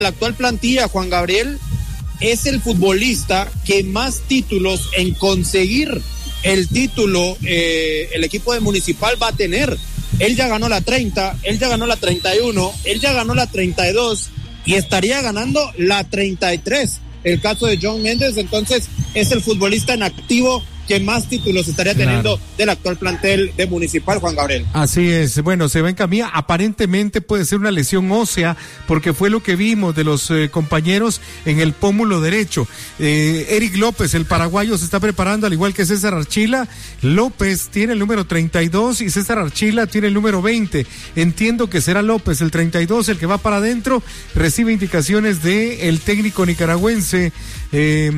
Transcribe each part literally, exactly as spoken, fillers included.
la actual plantilla, Juan Gabriel, es el futbolista que más títulos en conseguir el título, eh, el equipo de Municipal va a tener. Él ya ganó la treinta, él ya ganó la treinta y uno, él ya ganó la treinta y dos y estaría ganando la treinta y tres. El caso de John Méndez, entonces es el futbolista en activo que más títulos estaría teniendo claro. del actual plantel de Municipal, Juan Gabriel. Así es, bueno, se va en camilla, aparentemente puede ser una lesión ósea, porque fue lo que vimos de los eh, compañeros en el pómulo derecho. Eh, Eric López, el paraguayo, se está preparando, al igual que César Archila. López tiene el número treinta y dos y César Archila tiene el número veinte. Entiendo que será López, el treinta y dos, el que va para adentro, recibe indicaciones de el técnico nicaragüense, eh,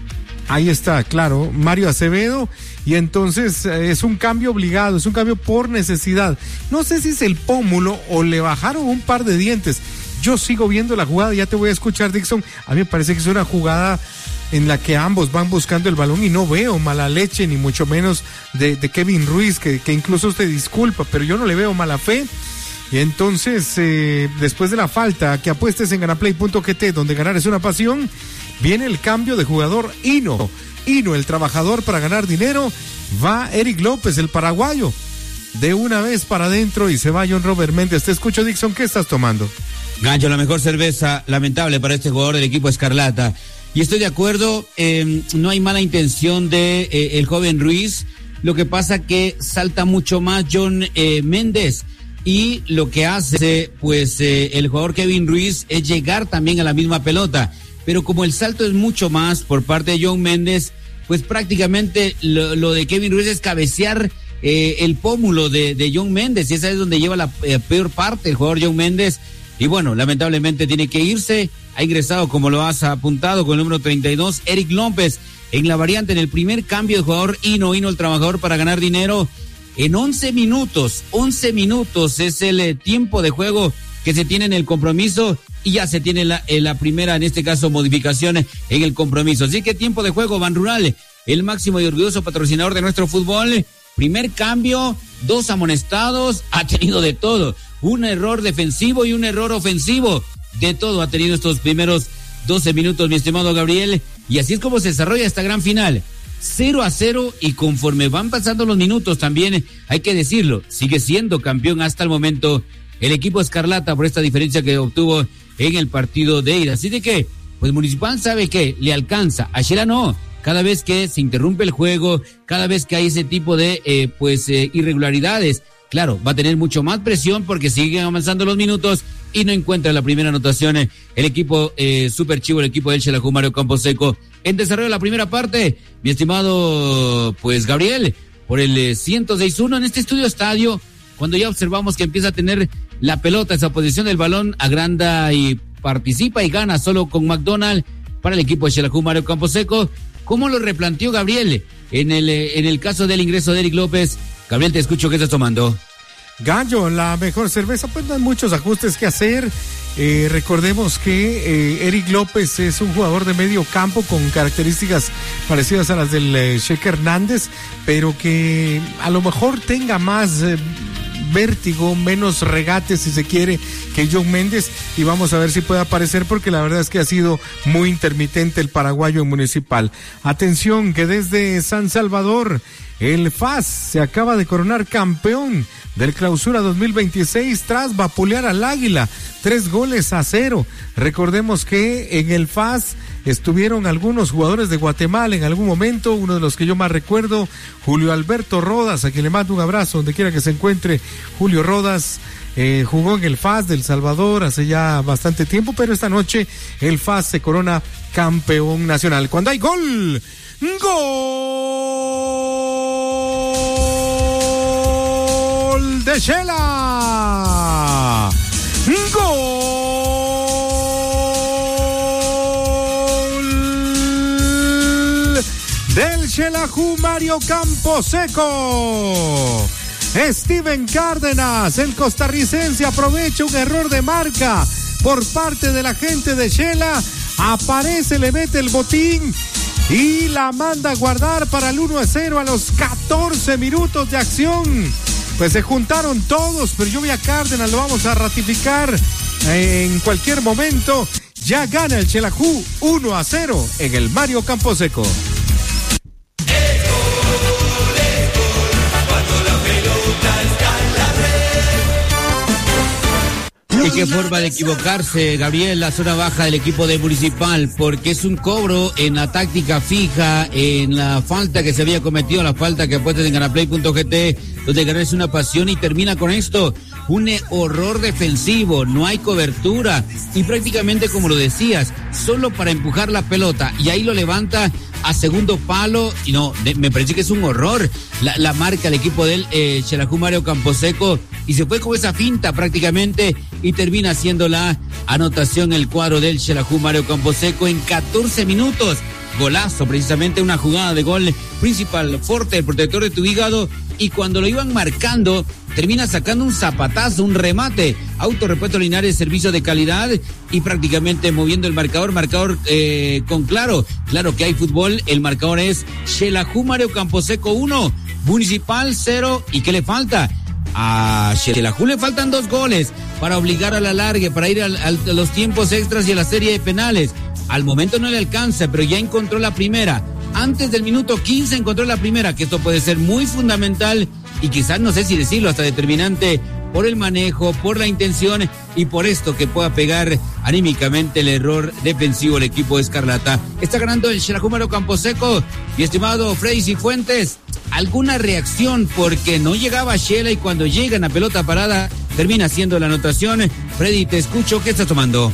ahí está, claro, Mario Acevedo, y entonces eh, es un cambio obligado, es un cambio por necesidad. No sé si es el pómulo o le bajaron un par de dientes. Yo sigo viendo la jugada, ya te voy a escuchar, Dixon. A mí me parece que es una jugada en la que ambos van buscando el balón y no veo mala leche, ni mucho menos de, de Kevin Ruiz, que, que incluso usted disculpa, pero yo no le veo mala fe. Y entonces, eh, después de la falta, que apuestes en ganaplay punto gt, donde ganar es una pasión, viene el cambio de jugador. Hino, Hino, el trabajador para ganar dinero, va Eric López, el paraguayo, de una vez para adentro y se va John Robert Méndez. Te escucho, Dixon, ¿qué estás tomando? Gancho, la mejor cerveza, lamentable para este jugador del equipo Escarlata. Y estoy de acuerdo, eh, no hay mala intención de eh, el joven Ruiz, lo que pasa que salta mucho más John eh, Méndez. Y lo que hace, pues, eh, el jugador Kevin Ruiz es llegar también a la misma pelota. Pero como el salto es mucho más por parte de John Méndez, pues prácticamente lo, lo de Kevin Ruiz es cabecear eh, el pómulo de, de John Méndez. Y esa es donde lleva la eh, peor parte el jugador John Méndez. Y bueno, lamentablemente tiene que irse. Ha ingresado, como lo has apuntado, con el número treinta y dos, Eric López, en la variante, en el primer cambio de jugador. Hino, Hino, el trabajador para ganar dinero. En once minutos, once minutos es el eh, tiempo de juego que se tiene en el compromiso y ya se tiene la, eh, la primera, en este caso, modificación en el compromiso. Así que tiempo de juego, Ban Rural, el máximo y orgulloso patrocinador de nuestro fútbol. Primer cambio, dos amonestados, ha tenido de todo. Un error defensivo y un error ofensivo. De todo ha tenido estos primeros doce minutos, mi estimado Gabriel. Y así es como se desarrolla esta gran final. cero a cero, y conforme van pasando los minutos también, hay que decirlo, sigue siendo campeón hasta el momento el equipo Escarlata por esta diferencia que obtuvo en el partido de ida. Así de que, pues Municipal sabe que le alcanza, a Shela no. Cada vez que se interrumpe el juego, cada vez que hay ese tipo de eh, pues eh, irregularidades, claro, va a tener mucho más presión porque siguen avanzando los minutos y no encuentra la primera anotación el equipo eh, Super Chivo, el equipo del Xelajú Mario Camposeco. En desarrollo de la primera parte, mi estimado, pues Gabriel, por el eh, ciento seis uno en este estudio estadio, cuando ya observamos que empieza a tener la pelota, esa posición del balón, agranda y participa y gana solo con McDonald para el equipo de Xelajú Mario Camposeco. ¿Cómo lo replanteó Gabriel en el, eh, en el caso del ingreso de Eric López? Gabriel, te escucho, ¿qué estás tomando? Gallo, la mejor cerveza, pues no hay muchos ajustes que hacer. Eh, recordemos que eh, Eric López es un jugador de medio campo con características parecidas a las del eh, Sheik Hernández, pero que a lo mejor tenga más eh, vértigo, menos regate si se quiere que John Méndez, y vamos a ver si puede aparecer porque la verdad es que ha sido muy intermitente el paraguayo en Municipal. Atención que desde San Salvador el F A S se acaba de coronar campeón del Clausura dos mil veintiséis tras vapulear al Águila, tres goles a cero. Recordemos que en el F A S estuvieron algunos jugadores de Guatemala en algún momento, uno de los que yo más recuerdo, Julio Alberto Rodas, a quien le mando un abrazo donde quiera que se encuentre. Julio Rodas eh, jugó en el F A S del Salvador hace ya bastante tiempo, pero esta noche el F A S se corona campeón nacional. Cuando hay gol, gol de Shela, gol del Xelajú Mario Camposeco. Steven Cárdenas, el costarricense, aprovecha un error de marca por parte de la gente de Shela, aparece, le mete el botín y la manda a guardar para el uno a cero a los catorce minutos de acción. Pues se juntaron todos, pero yo vi a Cárdenas, lo vamos a ratificar en cualquier momento. Ya gana el Xelajú uno a cero en el Mario Camposeco. Y qué forma de equivocarse, Gabriel, la zona baja del equipo de Municipal, porque es un cobro en la táctica fija, en la falta que se había cometido, la falta que apuestas en Ganaplay punto g t, donde ganar es una pasión, y termina con esto, un horror defensivo, no hay cobertura, y prácticamente como lo decías, solo para empujar la pelota, y ahí lo levanta a segundo palo, y no, de, me parece que es un horror la, la marca el equipo del eh, Xelajú Mario Camposeco, y se fue con esa finta prácticamente, y termina haciendo la anotación el cuadro del Xelajú Mario Camposeco en catorce minutos. Golazo, precisamente una jugada de gol principal, Forte, el protector de tu hígado, y cuando lo iban marcando, termina sacando un zapatazo, un remate, autorrepuesto Linares, servicio de calidad, y prácticamente moviendo el marcador, marcador eh, con claro, claro que hay fútbol, el marcador es Xelajú Mario Camposeco uno, Municipal cero, ¿y qué le falta? A Xelajú le faltan dos goles para obligar a la largue, para ir al, al, a los tiempos extras y a la serie de penales. Al momento no le alcanza, pero ya encontró la primera. Antes del minuto quince encontró la primera, que esto puede ser muy fundamental y quizás, no sé si decirlo, hasta determinante por el manejo, por la intención y por esto que pueda pegar anímicamente el error defensivo del equipo de Escarlata. Está ganando el Xelajú Mario Camposeco. Y estimado Freddy Cifuentes, ¿alguna reacción? Porque no llegaba Shela y cuando llega en la pelota parada termina haciendo la anotación. Freddy, te escucho, ¿qué estás tomando?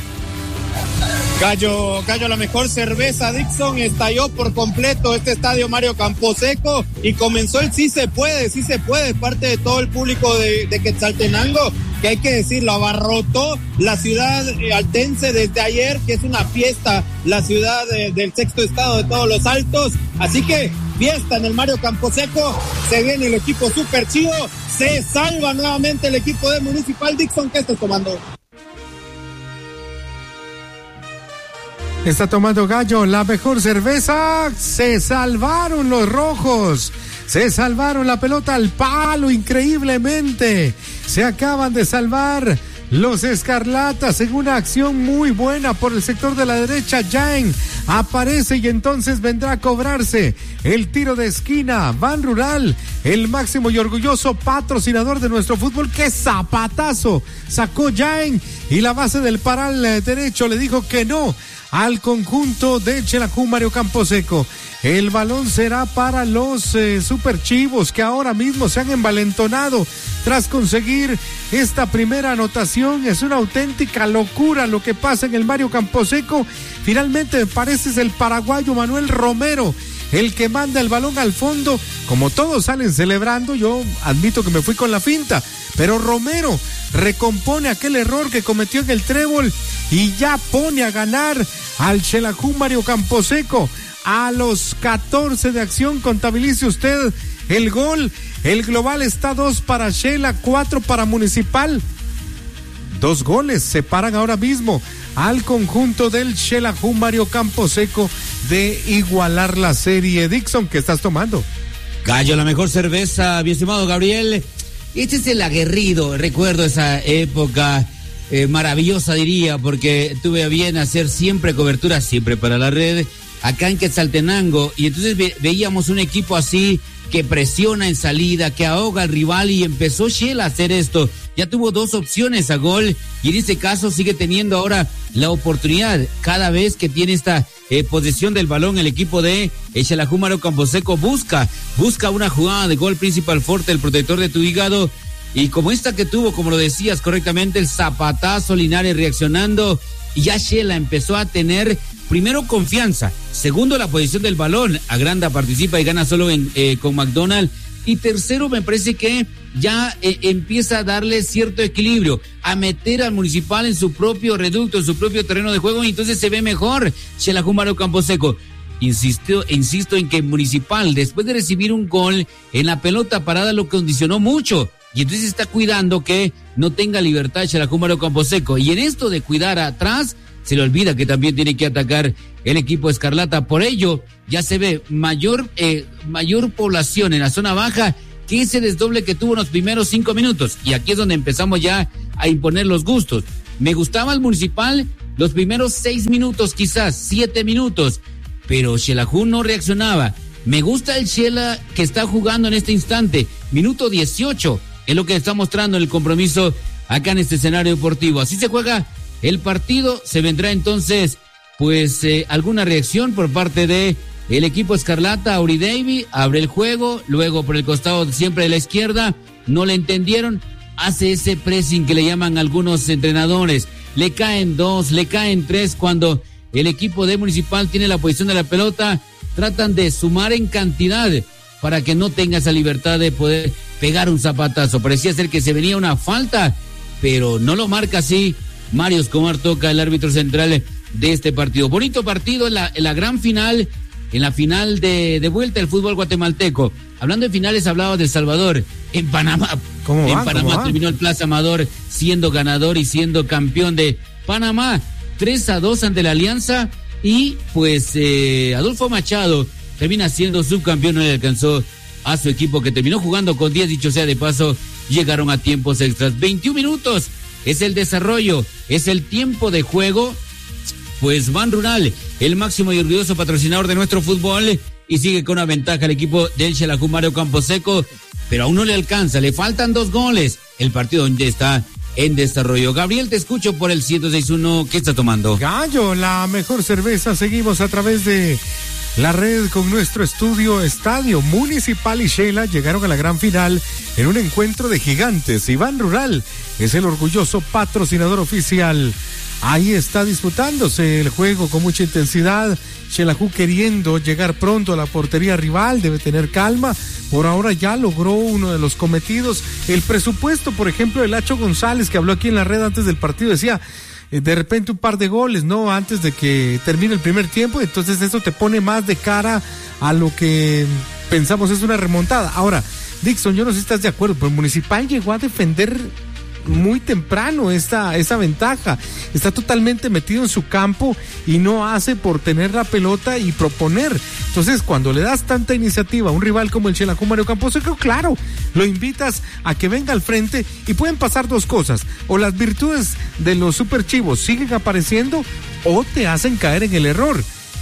Gallo, Gallo, la mejor cerveza, Dixon, estalló por completo este estadio Mario Camposeco y comenzó el sí se puede, sí se puede, parte de todo el público de, de Quetzaltenango, que hay que decirlo, abarrotó la ciudad eh, altense desde ayer, que es una fiesta, la ciudad de, del sexto estado de Todos los Altos, así que fiesta en el Mario Camposeco, se viene el equipo super chido, se salva nuevamente el equipo de Municipal. Dixon, ¿qué estás tomando? Está tomando Gallo, la mejor cerveza. Se salvaron los rojos. Se salvaron, la pelota al palo increíblemente. Se acaban de salvar los Escarlatas en una acción muy buena por el sector de la derecha. Jaén aparece y entonces vendrá a cobrarse el tiro de esquina. Ban Rural, el máximo y orgulloso patrocinador de nuestro fútbol. ¡Qué zapatazo sacó Jaén! Y la base del paral derecho le dijo que no al conjunto de Xelajú Mario Camposeco. El balón será para los eh, Super Chivos, que ahora mismo se han envalentonado tras conseguir esta primera anotación. Es una auténtica locura lo que pasa en el Mario Camposeco. Finalmente me parece es el paraguayo Manuel Romero el que manda el balón al fondo. Como todos salen celebrando, yo admito que me fui con la finta, pero Romero recompone aquel error que cometió en el trébol y ya pone a ganar al Xelajú Mario Camposeco. A los catorce de acción, contabilice usted el gol. El global está dos para Xela, cuatro para Municipal. Dos goles separan ahora mismo al conjunto del Xelajú Mario Camposeco de igualar la serie. Dixon, ¿qué estás tomando? Gallo, la mejor cerveza, mi estimado Gabriel. Este es el aguerrido, recuerdo esa época eh, maravillosa, diría, porque tuve a bien hacer siempre cobertura, siempre para la red, acá en Quetzaltenango, y entonces ve, veíamos un equipo así que presiona en salida, que ahoga al rival, y empezó Xela a hacer esto. Ya tuvo dos opciones a gol, y en este caso sigue teniendo ahora la oportunidad cada vez que tiene esta eh, posesión del balón. El equipo de Xelajú Mario Camposeco busca, busca una jugada de gol principal Forte, el protector de tu hígado, y como esta que tuvo, como lo decías correctamente, el zapatazo Linares reaccionando, y ya Xela empezó a tener primero confianza, segundo la posición del balón, Agranda participa y gana solo en, eh, con McDonald, y tercero me parece que ya eh, empieza a darle cierto equilibrio, a meter al Municipal en su propio reducto, en su propio terreno de juego, y entonces se ve mejor Xelajú Mario Camposeco. Insisto, insisto en que Municipal, después de recibir un gol en la pelota parada, lo condicionó mucho, y entonces está cuidando que no tenga libertad Xelajú Mario Camposeco, y en esto de cuidar atrás, se le olvida que también tiene que atacar el equipo Escarlata. Por ello, ya se ve mayor, eh, mayor población en la zona baja que ese desdoble que tuvo en los primeros cinco minutos. Y aquí es donde empezamos ya a imponer los gustos. Me gustaba el Municipal los primeros seis minutos, quizás siete minutos, pero Xelajú no reaccionaba. Me gusta el Xela que está jugando en este instante, minuto dieciocho, es lo que está mostrando el compromiso acá en este escenario deportivo. Así se juega el partido, se vendrá entonces pues eh, alguna reacción por parte de el equipo Escarlata. Auri Davy abre el juego, luego por el costado siempre de la izquierda, no le entendieron, hace ese pressing que le llaman algunos entrenadores, le caen dos, le caen tres, cuando el equipo de Municipal tiene la posición de la pelota, tratan de sumar en cantidad para que no tenga esa libertad de poder pegar un zapatazo. Parecía ser que se venía una falta, pero no lo marca así Mario Escobar Toca, el árbitro central de este partido. Bonito partido en la, en la gran final, en la final de, de vuelta del fútbol guatemalteco. Hablando de finales, hablaba de El Salvador. En Panamá, ¿Cómo en va? Panamá ¿Cómo terminó el Plaza Amador siendo ganador y siendo campeón de Panamá. tres a dos ante la Alianza, y pues eh, Adolfo Machado termina siendo subcampeón, no le alcanzó a su equipo, que terminó jugando con diez, dicho sea de paso, llegaron a tiempos extras. veintiún minutos es el desarrollo, es el tiempo de juego. Pues Ban Rural, el máximo y orgulloso patrocinador de nuestro fútbol, y sigue con una ventaja el equipo del Xelajú Mario Camposeco, pero aún no le alcanza, le faltan dos goles. El partido donde está en desarrollo. Gabriel, te escucho por el ciento seis punto uno. ¿Qué está tomando? Gallo, la mejor cerveza. Seguimos a través de la red con nuestro estudio. Estadio Municipal y Xela llegaron a la gran final en un encuentro de gigantes. Iván Rural es el orgulloso patrocinador oficial. Ahí está disputándose el juego con mucha intensidad. Xelajú queriendo llegar pronto a la portería rival, debe tener calma. Por ahora ya logró uno de los cometidos. El presupuesto, por ejemplo, de Lacho González, que habló aquí en la red antes del partido, decía eh, de repente un par de goles, ¿no? Antes de que termine el primer tiempo. Entonces eso te pone más de cara a lo que pensamos es una remontada. Ahora, Dixon, yo no sé si estás de acuerdo, pero el Municipal llegó a defender muy temprano esta, esta ventaja. Está totalmente metido en su campo y no hace por tener la pelota y proponer. Entonces, cuando le das tanta iniciativa a un rival como el Xelajú Mario Camposeco, claro, lo invitas a que venga al frente, y pueden pasar dos cosas: o las virtudes de los superchivos siguen apareciendo, o te hacen caer en el error.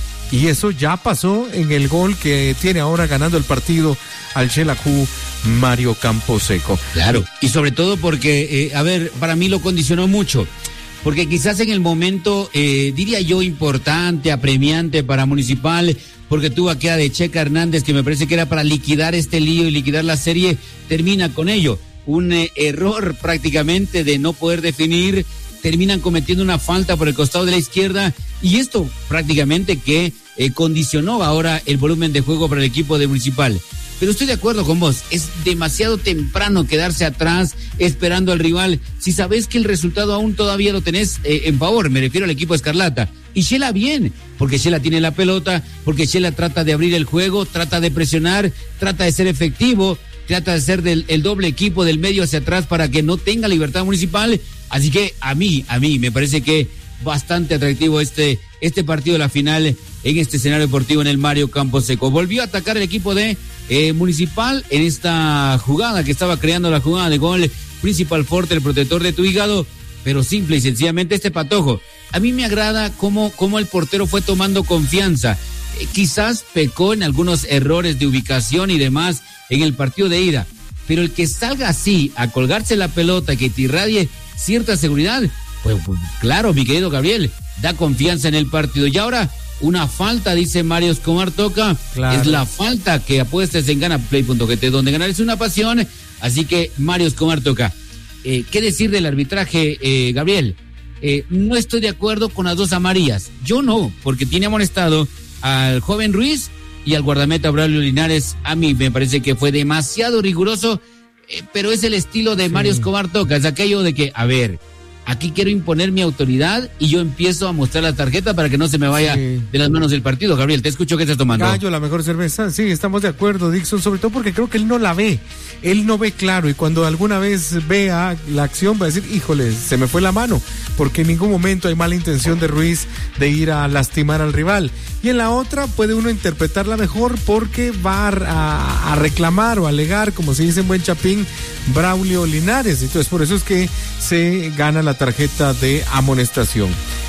Y eso ya pasó en el gol que tiene ahora ganando el partido al Xelajú Mario Camposeco. Claro, y sobre todo porque, eh, a ver, para mí lo condicionó mucho, porque quizás en el momento, eh, diría yo, importante, apremiante para Municipal, porque tuvo aquella de Checa Hernández, que me parece que era para liquidar este lío y liquidar la serie, termina con ello. Un eh, error prácticamente de no poder definir, terminan cometiendo una falta por el costado de la izquierda, y esto prácticamente que eh, condicionó ahora el volumen de juego para el equipo de Municipal. Pero estoy de acuerdo con vos, es demasiado temprano quedarse atrás esperando al rival, si sabes que el resultado aún todavía lo tenés eh, en favor. Me refiero al equipo Escarlata. Y Xela bien, porque Xela tiene la pelota, porque Xela trata de abrir el juego, trata de presionar, trata de ser efectivo, trata de ser del el doble equipo del medio hacia atrás para que no tenga libertad Municipal. Así que a mí, a mí me parece que bastante atractivo este, este partido de la final en este escenario deportivo en el Mario Camposeco. Volvió a atacar el equipo de eh, Municipal en esta jugada que estaba creando la jugada de gol Principal Forte, el protector de tu hígado, pero simple y sencillamente este patojo. A mí me agrada cómo, cómo el portero fue tomando confianza. Eh, quizás pecó en algunos errores de ubicación y demás en el partido de ida, pero el que salga así a colgarse la pelota, que te irradie cierta seguridad, pues, pues claro, mi querido Gabriel, da confianza en el partido. Y ahora una falta, dice Mario Escobar Toca, claro. Es la falta que apuestas en ganaplay punto g t, donde ganar es una pasión. Así que Mario Escobar Toca, eh, ¿qué decir del arbitraje, eh, Gabriel? Eh, no estoy de acuerdo con las dos amarillas. Yo no, porque tiene amonestado al joven Ruiz y al guardameta Braulio Linares. A mí me parece que fue demasiado riguroso, eh, pero es el estilo de sí. Mario Escobar Toca, es aquello de que, a ver, aquí quiero imponer mi autoridad y yo empiezo a mostrar la tarjeta para que no se me vaya sí. de las manos del partido. Gabriel, te escucho, ¿qué estás tomando? Gallo, la mejor cerveza. Sí, estamos de acuerdo, Dixon, sobre todo porque creo que él no la ve. Él no ve claro, y cuando alguna vez vea la acción va a decir, híjole, se me fue la mano, porque en ningún momento hay mala intención de Ruiz de ir a lastimar al rival. Y en la otra puede uno interpretarla mejor porque va a, a reclamar o alegar, como se dice en buen chapín, Braulio Linares. Entonces por eso es que se gana la tarjeta de amonestación.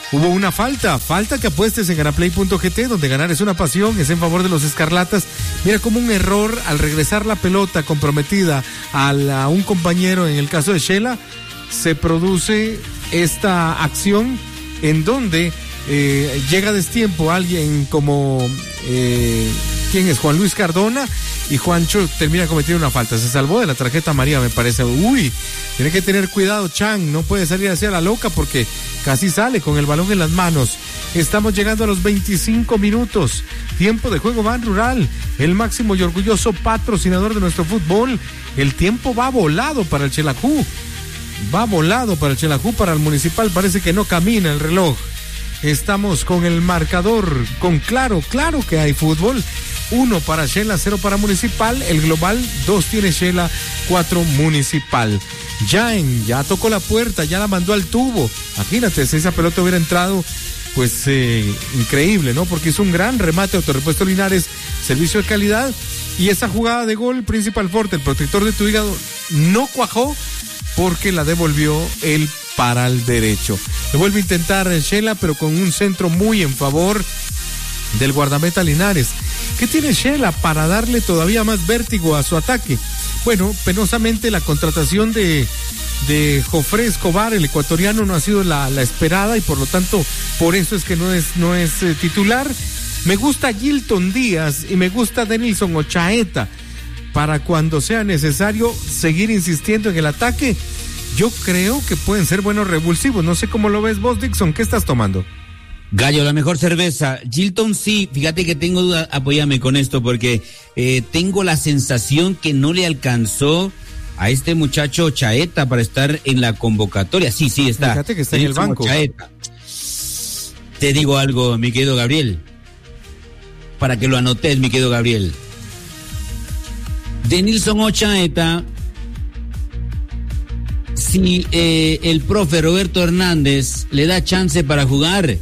hubo una falta, falta que apuestes en ganaplay punto g t, donde ganar es una pasión, es en favor de los escarlatas. Mira cómo un error al regresar la pelota comprometida a, la, a un compañero, en el caso de Shela, se produce esta acción en donde eh, llega a destiempo alguien como eh, ¿quién es? Juan Luis Cardona, y Juancho termina cometiendo una falta. Se salvó de la tarjeta amarilla, me parece. Uy, tiene que tener cuidado Chan, no puede salir hacia la loca porque casi sale con el balón en las manos. Estamos llegando a los veinticinco minutos, tiempo de juego Ban Rural, el máximo y orgulloso patrocinador de nuestro fútbol. El tiempo va volado para el Xelajú, va volado para el Xelajú, para el Municipal parece que no camina el reloj. Estamos con el marcador, con claro, claro que hay fútbol. Uno para Shela, cero para Municipal. El global, dos tiene Shela, cuatro Municipal. Jaén ya tocó la puerta, ya la mandó al tubo. Imagínate, si esa pelota hubiera entrado, pues eh, increíble, ¿no? Porque hizo un gran remate, Autorepuesto Linares, servicio de calidad. Y esa jugada de gol, Principal Forte, el protector de tu hígado, no cuajó porque la devolvió el para el derecho. Lo vuelve a intentar Shela, pero con un centro muy en favor del guardameta Linares. ¿Qué tiene Shela para darle todavía más vértigo a su ataque? Bueno, penosamente la contratación de, de Jofré Escobar, el ecuatoriano, no ha sido la, la esperada, y por lo tanto, por eso es que no es, no es eh, titular. Me gusta Gilton Díaz y me gusta Denilson Ochaeta para cuando sea necesario seguir insistiendo en el ataque. Yo creo que pueden ser buenos revulsivos. No sé cómo lo ves vos, Dixon. ¿Qué estás tomando? Gallo, la mejor cerveza. Gilton sí, fíjate que tengo duda, apóyame con esto, porque eh, tengo la sensación que no le alcanzó a este muchacho Chaeta para estar en la convocatoria. Sí, sí, está. Fíjate que está en el banco. Chaeta. Te digo algo, mi querido Gabriel, para que lo anotes, mi querido Gabriel. Denilson Ochaeta, si eh, el profe Roberto Hernández le da chance para jugar,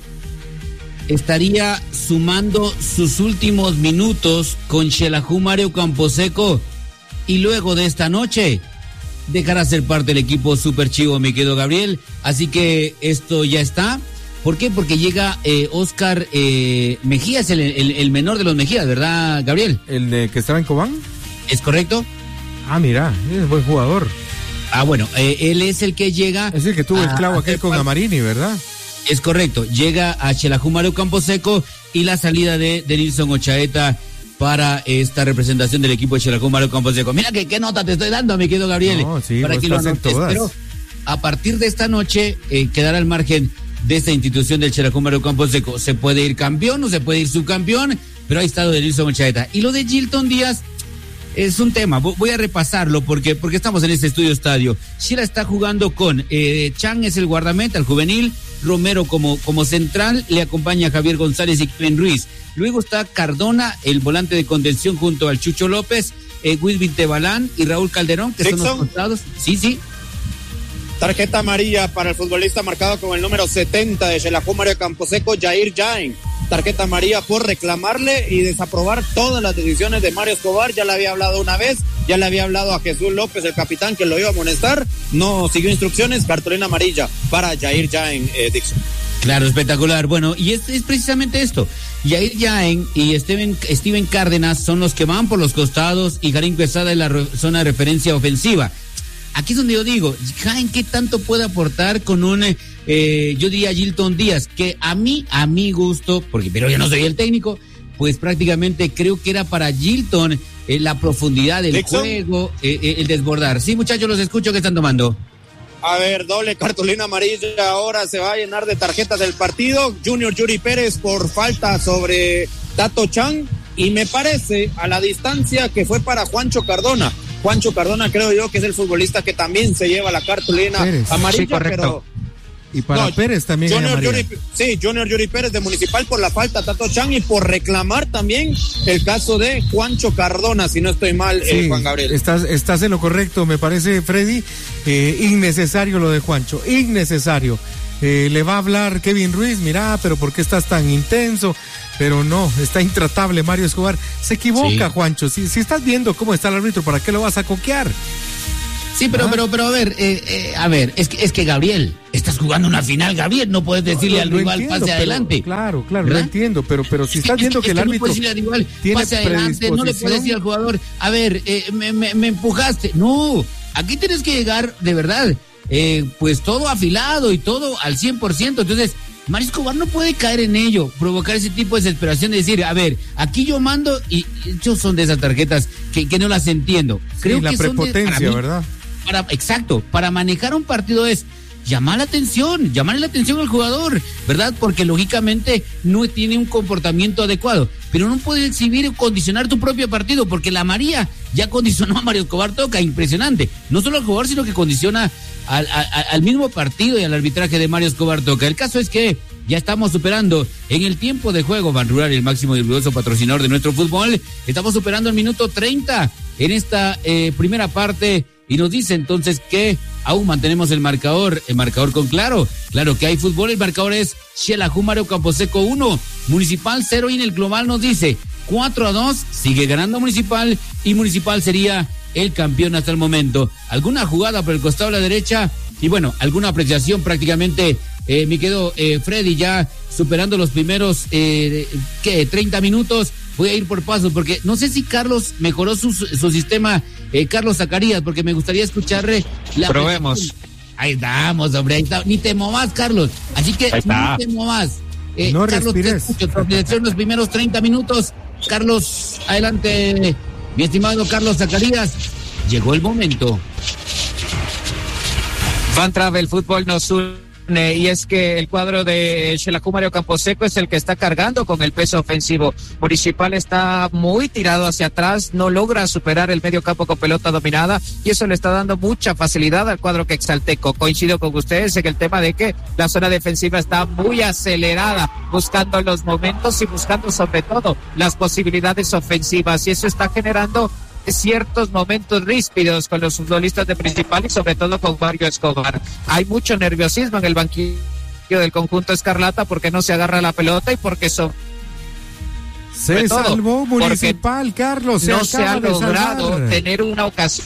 estaría sumando sus últimos minutos con Xelajú Mario Camposeco, y luego de esta noche dejará ser parte del equipo Super Chivo, mi querido Gabriel. Así que esto ya está. ¿Por qué? Porque llega eh, Oscar eh, Mejías, el, el, el menor de los Mejías, ¿verdad, Gabriel? ¿El de que estaba en Cobán? ¿Es correcto? Ah, mira, es buen jugador. Ah, bueno, eh, él es el que llega... Es el que tuvo a, el clavo aquel con Amarini, ¿verdad? Es correcto, llega a Xelajú Mario Camposeco, y la salida de Denilson Ochaeta para esta representación del equipo de Xelajú Mario Camposeco. Mira que qué nota te estoy dando, mi querido Gabriel. No, sí, para que lo anotes. Pero a partir de esta noche eh, quedará al margen de esta institución del Xelajú Mario Camposeco. Se puede ir campeón o se puede ir subcampeón, pero ahí está Denilson Ochaeta. Y lo de Gilton Díaz es un tema, voy a repasarlo porque, porque estamos en este estudio estadio. Shela está jugando con eh, Chan, es el guardameta, el juvenil, Romero como, como central, le acompaña Javier González y Kevin Ruiz. Luego está Cardona, el volante de contención, junto al Chucho López, eh, Wilvin Tebalán y Raúl Calderón, que Dixon. son los costados. Sí, sí. Tarjeta amarilla para el futbolista marcado con el número setenta de Xelajú Mario Camposeco, Jair Jaén. Tarjeta amarilla por reclamarle y desaprobar todas las decisiones de Mario Escobar. Ya le había hablado una vez, ya le había hablado a Jesús López, el capitán, que lo iba a amonestar. No siguió instrucciones, cartulina amarilla para Jair Jaén, eh, Dixon. Claro, espectacular. Bueno, y es, es precisamente esto. Jair Jaén y Steven, Steven Cárdenas son los que van por los costados, y Karim Quesada en la re, zona de referencia ofensiva. Aquí es donde yo digo, Jaén, ¿qué tanto puede aportar con un, eh, yo diría, Gilton Díaz? Que a mí, a mi gusto, porque pero yo no soy el técnico, pues prácticamente creo que era para Gilton eh, la profundidad del Dixon. juego, eh, eh, el desbordar. Sí, muchachos, los escucho, que están tomando. A ver, doble cartulina amarilla, ahora se va a llenar de tarjetas del partido. Junior Yuri Pérez por falta sobre Tato Chan, y me parece a la distancia que fue para Juancho Cardona. Juancho Cardona creo yo que es el futbolista que también se lleva la cartulina Pérez. amarilla, sí, pero... Y para no, Pérez también Junior Yuri, sí, Junior Yuri Pérez de Municipal por la falta a Tato Chan, y por reclamar también el caso de Juancho Cardona, si no estoy mal, sí, eh, Juan Gabriel. Estás, estás en lo correcto, me parece, Freddy. Eh, innecesario lo de Juancho, innecesario. Eh, le va a hablar Kevin Ruiz, mira, pero ¿por qué estás tan intenso? Pero no, está intratable Mario Escobar. Se equivoca, sí. Juancho. Si, si estás viendo cómo está el árbitro, ¿para qué lo vas a coquear? Sí, pero, ah. pero, pero a ver, eh, eh, a ver, es que, es que Gabriel, estás jugando una final, Gabriel, no puedes decirle no, al rival entiendo, pase adelante. Claro, claro, ¿verdad? Lo entiendo, pero, pero si estás viendo es que, que, que el árbitro no rival, tiene pase adelante, no le puedes decir al jugador, a ver, eh, me, me, me empujaste. No, aquí tienes que llegar, de verdad, eh, pues todo afilado y todo al cien por ciento. Entonces, Mario Escobar no puede caer en ello, provocar ese tipo de desesperación de decir, a ver, aquí yo mando y yo son de esas tarjetas que, que no las entiendo. Creo sí, la que prepotencia, son de, para mí, ¿verdad? Para, exacto, para manejar un partido es llamar la atención, llamarle la atención al jugador, ¿verdad? Porque lógicamente no tiene un comportamiento adecuado, pero no puede exhibir o condicionar tu propio partido, porque la María ya condicionó a Mario Escobar Toca, impresionante, no solo al jugador, sino que condiciona al, al, al mismo partido y al arbitraje de Mario Escobar Toca. El caso es que ya estamos superando en el tiempo de juego, Banrural, el máximo y orgulloso patrocinador de nuestro fútbol, estamos superando el minuto treinta en esta eh, primera parte. Y nos dice entonces que aún mantenemos el marcador, el marcador con claro, claro que hay fútbol, el marcador es Xelajú Mario Camposeco uno, Municipal cero, y en el global nos dice cuatro a dos, sigue ganando Municipal y Municipal sería el campeón hasta el momento. ¿Alguna jugada por el costado de la derecha? Y bueno, alguna apreciación prácticamente, eh, me quedo eh, Freddy ya superando los primeros, eh, ¿qué? treinta minutos. Voy a ir por pasos porque no sé si Carlos mejoró su, su sistema, eh, Carlos Zacarías, porque me gustaría escucharle la... Probemos. Ahí estamos, hombre, ahí está. Ni te movas, Carlos. Así que ni te movas. Eh, no Carlos, respires. Te escucho, los primeros treinta minutos. Carlos, adelante, mi estimado Carlos Zacarías. Llegó el momento. Van Travel Fútbol nos une, y es que el cuadro de Xelajú Mario Camposeco es el que está cargando con el peso ofensivo. Municipal está muy tirado hacia atrás, no logra superar el medio campo con pelota dominada, y eso le está dando mucha facilidad al cuadro quexalteco. Coincido con ustedes en el tema de que la zona defensiva está muy acelerada, buscando los momentos y buscando sobre todo las posibilidades ofensivas, y eso está generando ciertos momentos ríspidos con los futbolistas de Municipal y sobre todo con Mario Escobar. Hay mucho nerviosismo en el banquillo del conjunto Escarlata porque no se agarra la pelota y porque son se salvó Municipal, Carlos, se no se ha logrado tener una ocasión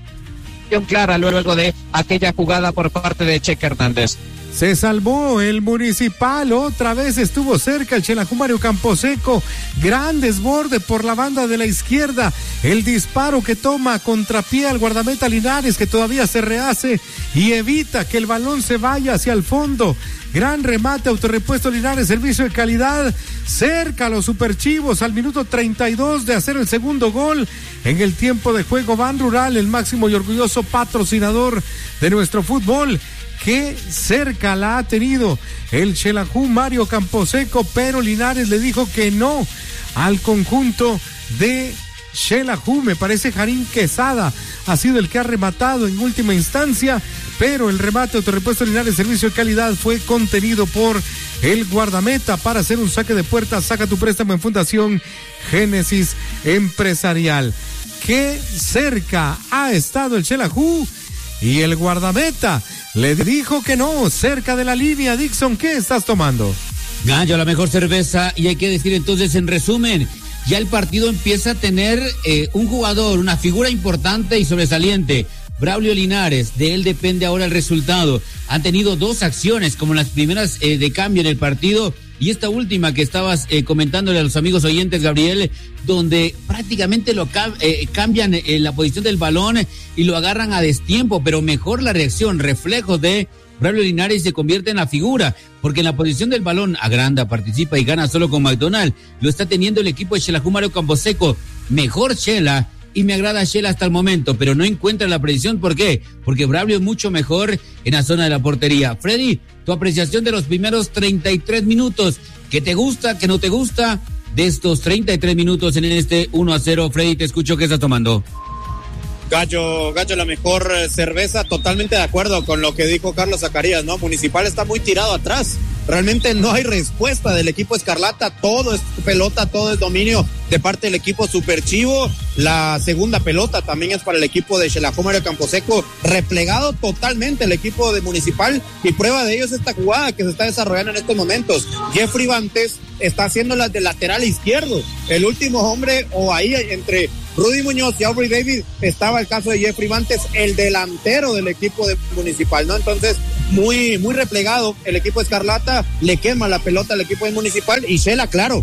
clara luego de aquella jugada por parte de Cheque Hernández. Se salvó el Municipal, otra vez estuvo cerca el Xelajú Mario Camposeco, gran desborde por la banda de la izquierda, el disparo que toma contrapié al guardameta Linares, que todavía se rehace y evita que el balón se vaya hacia el fondo. Gran remate, autorrepuesto Linares, servicio de calidad, cerca a los superchivos al minuto treinta y dos de hacer el segundo gol en el tiempo de juego. Banrural, el máximo y orgulloso patrocinador de nuestro fútbol. Qué cerca la ha tenido el Xelajú Mario Camposeco, pero Linares le dijo que no al conjunto de Xelajú. Me parece Jarín Quesada ha sido el que ha rematado en última instancia, pero el remate autorrepuesto Linares, servicio de calidad, fue contenido por el guardameta para hacer un saque de puerta. Saca tu préstamo en Fundación Génesis Empresarial. Qué cerca ha estado el Xelajú y el guardameta le dijo que no, cerca de la línea. Dixon, ¿qué estás tomando? Gallo, la mejor cerveza. Y hay que decir entonces, en resumen, ya el partido empieza a tener eh, un jugador, una figura importante y sobresaliente. Braulio Linares, de él depende ahora el resultado. Han tenido dos acciones, como las primeras eh, de cambio en el partido, y esta última que estabas eh, comentándole a los amigos oyentes, Gabriel, donde prácticamente lo eh, cambian eh, la posición del balón y lo agarran a destiempo, pero mejor la reacción, reflejos de Braulio Linares, se convierte en la figura, porque en la posición del balón agranda, participa y gana solo con McDonald. Lo está teniendo el equipo de Xelajú Mario Camposeco, mejor Xela, y me agrada Xela hasta el momento, pero no encuentra la precisión. ¿Por qué? Porque Braulio es mucho mejor en la zona de la portería. Freddy, tu apreciación de los primeros treinta y tres minutos, ¿qué te gusta, qué no te gusta de estos treinta y tres minutos en este uno a cero? Freddy, te escucho, ¿qué estás tomando? Gallo, Gallo, la mejor cerveza, totalmente de acuerdo con lo que dijo Carlos Zacarías, ¿no? Municipal está muy tirado atrás, realmente no hay respuesta del equipo Escarlata, todo es pelota, todo es dominio de parte del equipo Superchivo. La segunda pelota también es para el equipo de Xelajú Mario Camposeco, replegado totalmente el equipo de Municipal, y prueba de ello es esta jugada que se está desarrollando en estos momentos. Jeffrey Bantes está haciendo las de lateral izquierdo, el último hombre, o ahí entre Rudy Muñoz y Aubrey David, estaba el caso de Jeffrey Bantes, el delantero del equipo de Municipal, ¿no? Entonces, muy, muy replegado el equipo Escarlata, le quema la pelota al equipo de Municipal y Shela, claro,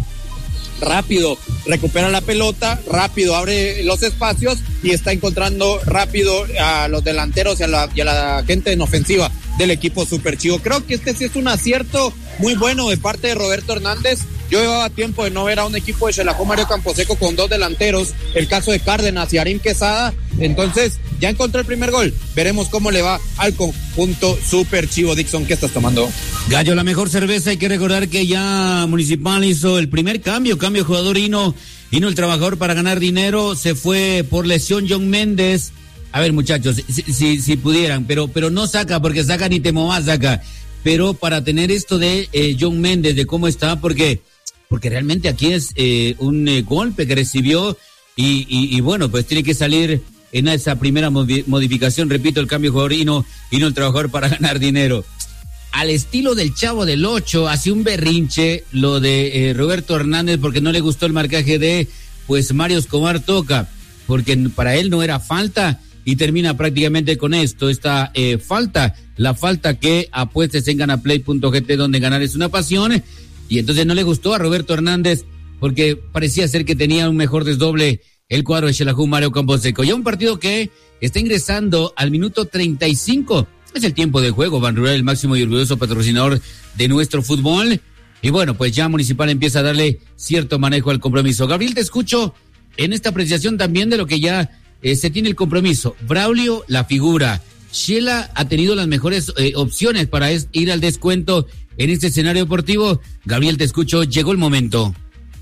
rápido recupera la pelota, rápido abre los espacios y está encontrando rápido a los delanteros y a la, y a la gente en ofensiva del equipo Super Chivo. Creo que este sí es un acierto muy bueno de parte de Roberto Hernández. Yo llevaba tiempo de no ver a un equipo de Xelajú Mario Camposeco con dos delanteros, el caso de Cárdenas y Arim Quesada. Entonces, ya encontró el primer gol. Veremos cómo le va al conjunto Super Chivo. Dixon, ¿qué estás tomando? Gallo, la mejor cerveza. Hay que recordar que ya Municipal hizo el primer cambio, cambio de jugador Hino, Hino el trabajador para ganar dinero. Se fue por lesión John Méndez. A ver, muchachos, si, si, si pudieran, pero, pero no saca, porque saca ni Temomás saca. Pero para tener esto de eh, John Méndez, de cómo está, porque, porque realmente aquí es eh, un eh, golpe que recibió y, y, y bueno, pues tiene que salir en esa primera modificación, repito, el cambio de jugador Hino, Hino el trabajador para ganar dinero. Al estilo del Chavo del Ocho, hace un berrinche lo de eh, Roberto Hernández porque no le gustó el marcaje de, pues, Mario Escobar Toca, porque para él no era falta. Y termina prácticamente con esto, esta eh, falta, la falta que apuestes en ganaplay punto g t, donde ganar es una pasión, y entonces no le gustó a Roberto Hernández, porque parecía ser que tenía un mejor desdoble el cuadro de Xelajú Mario Camposeco. Ya un partido que está ingresando al minuto treinta y cinco, es el tiempo de juego, Ban Rural, el máximo y orgulloso patrocinador de nuestro fútbol, y bueno, pues ya Municipal empieza a darle cierto manejo al compromiso. Gabriel, te escucho en esta apreciación también de lo que ya Eh, se tiene el compromiso. Braulio, la figura. Shela ha tenido las mejores eh, opciones para es, ir al descuento en este escenario deportivo. Gabriel, te escucho, llegó el momento.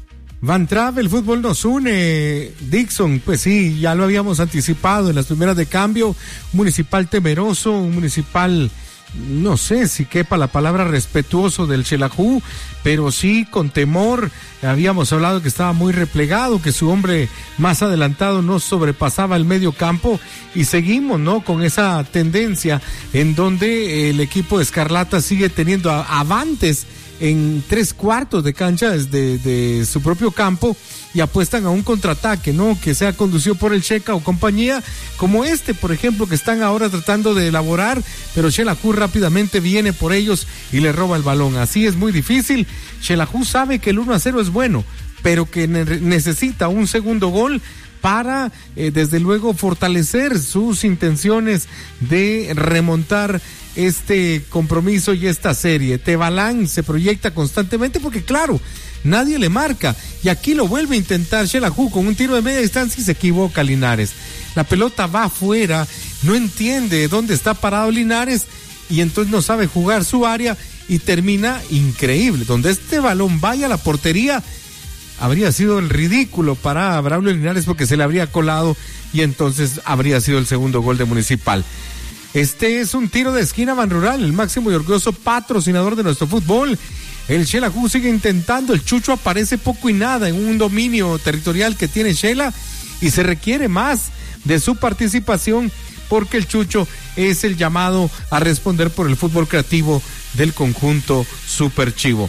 Van Trapp, el fútbol nos une. Dixon, pues sí, ya lo habíamos anticipado en las primeras de cambio. Municipal temeroso, un Municipal, no sé si quepa la palabra respetuoso del Xelajú, pero sí con temor. Habíamos hablado que estaba muy replegado, que su hombre más adelantado no sobrepasaba el medio campo, y seguimos, ¿no?, con esa tendencia en donde el equipo de Escarlata sigue teniendo avantes en tres cuartos de cancha desde de su propio campo y apuestan a un contraataque, ¿no?, que sea conducido por el Checa o compañía, como este, por ejemplo, que están ahora tratando de elaborar, pero Xelajú rápidamente viene por ellos y le roba el balón. Así es muy difícil. Xelajú sabe que el uno a cero es bueno, pero que ne- necesita un segundo gol para, eh, desde luego, fortalecer sus intenciones de remontar este compromiso y esta serie. Tebalán se proyecta constantemente porque, claro, nadie le marca, y aquí lo vuelve a intentar Xelajú con un tiro de media distancia y se equivoca Linares. La pelota va afuera, no entiende dónde está parado Linares y entonces no sabe jugar su área y termina increíble. Donde este balón vaya a la portería, habría sido el ridículo para Braulio Linares porque se le habría colado y entonces habría sido el segundo gol de Municipal. Este es un tiro de esquina Ban Rural, el máximo y orgulloso patrocinador de nuestro fútbol. El Xelajú sigue intentando, el Chucho aparece poco y nada en un dominio territorial que tiene Xela y se requiere más de su participación porque el Chucho es el llamado a responder por el fútbol creativo del conjunto Super Chivo.